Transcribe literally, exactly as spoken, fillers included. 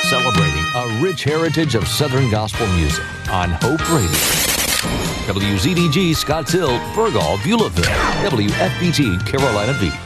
celebrating a rich heritage of Southern gospel music on Hope Radio. W Z D G Scotts Hill, Burgal, Beulahville, W F B T Carolina Beach.